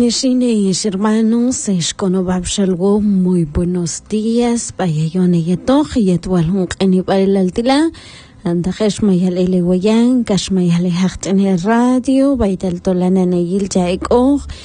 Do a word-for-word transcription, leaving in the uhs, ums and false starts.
Vecines, hermanos, esconobabshalgo, muy buenos días. Vaya yone yetoch, yetwalhunk anibal altila. Anda kashmayal elewayan, kashmayal hachtene radio, baital tolanana yil jaik och.